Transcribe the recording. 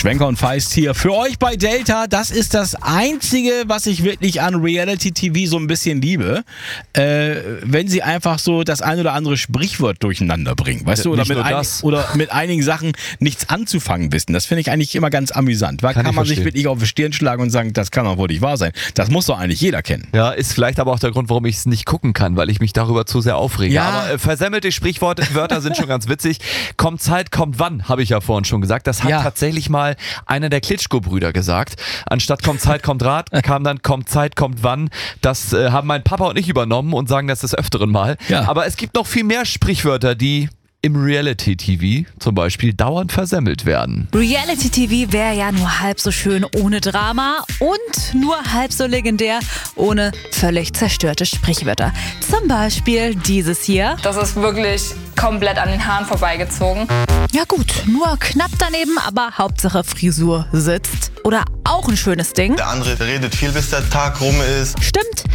Schwenker und Feist hier für euch bei Delta. Das ist das Einzige, was ich wirklich an Reality-TV so ein bisschen liebe. Wenn sie einfach so das ein oder andere Sprichwort durcheinander bringen. Weißt du, oder mit einigen Sachen nichts anzufangen wissen. Das finde ich eigentlich immer ganz amüsant. Da kann man sich wirklich auf die Stirn schlagen und sagen, das kann doch wohl nicht wahr sein. Das muss doch eigentlich jeder kennen. Ja, ist vielleicht aber auch der Grund, warum ich es nicht gucken kann, weil ich mich darüber zu sehr aufrege. Ja. Aber versemmelte Sprichwörter sind schon ganz witzig. Kommt Zeit, kommt wann, habe ich ja vorhin schon gesagt. Das hat tatsächlich mal einer der Klitschko-Brüder gesagt. Anstatt kommt Zeit, kommt Rat, kam dann kommt Zeit, kommt wann. Das haben mein Papa und ich übernommen und sagen das des Öfteren mal. Ja. Aber es gibt noch viel mehr Sprichwörter, die im Reality-TV zum Beispiel dauernd versemmelt werden. Reality-TV wäre ja nur halb so schön ohne Drama und nur halb so legendär ohne völlig zerstörte Sprichwörter. Zum Beispiel dieses hier. Das ist wirklich komplett an den Haaren vorbeigezogen. Ja gut, nur knapp daneben, aber Hauptsache Frisur sitzt. Oder auch ein schönes Ding. Der andere redet viel, bis der Tag rum ist. Stimmt.